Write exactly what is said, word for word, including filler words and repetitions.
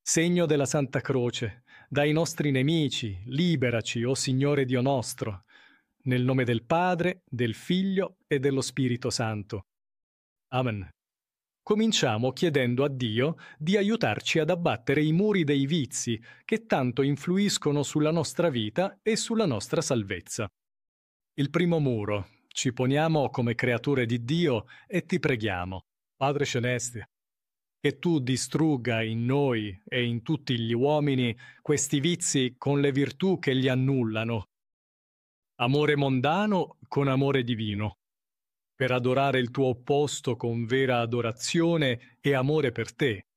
Segno della Santa Croce, dai nostri nemici, liberaci, o Signore Dio nostro, nel nome del Padre, del Figlio e dello Spirito Santo. Amen. Cominciamo chiedendo a Dio di aiutarci ad abbattere i muri dei vizi che tanto influiscono sulla nostra vita e sulla nostra salvezza. Il primo muro. Ci poniamo come creature di Dio e ti preghiamo, Padre Celeste, che tu distrugga in noi e in tutti gli uomini questi vizi con le virtù che li annullano. Amore mondano con amore divino, per adorare il tuo opposto con vera adorazione e amore per te,